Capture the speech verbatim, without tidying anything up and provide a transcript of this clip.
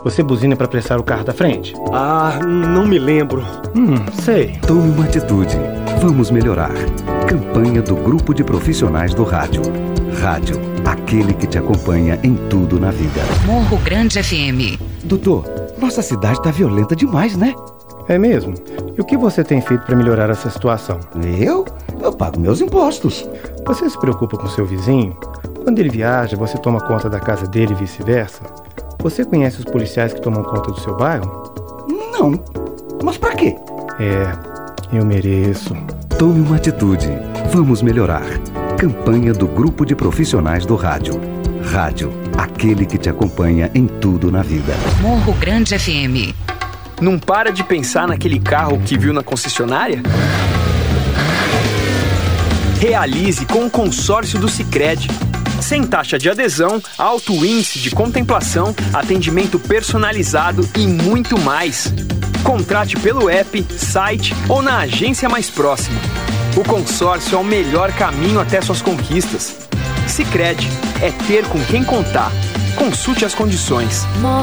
Você buzina para apressar o carro da frente? Ah, não me lembro. Hum, sei. Tome uma atitude. Vamos melhorar. Campanha do Grupo de Profissionais do Rádio. Rádio, aquele que te acompanha em tudo na vida. Morro Grande F M. Doutor, nossa cidade tá violenta demais, né? É mesmo? E o que você tem feito para melhorar essa situação? Eu? Eu pago meus impostos. Você se preocupa com seu vizinho? Quando ele viaja, você toma conta da casa dele e vice-versa? Você conhece os policiais que tomam conta do seu bairro? Não. Mas pra quê? É, eu mereço. Tome uma atitude. Vamos melhorar. Campanha do Grupo de Profissionais do Rádio. Rádio, aquele que te acompanha em tudo na vida. Morro Grande F M. Não para de pensar naquele carro que viu na concessionária? Realize com o consórcio do Sicredi. Sem taxa de adesão, alto índice de contemplação, atendimento personalizado e muito mais. Contrate pelo app, site ou na agência mais próxima. O consórcio é o melhor caminho até suas conquistas. Sicredi é ter com quem contar. Consulte as condições.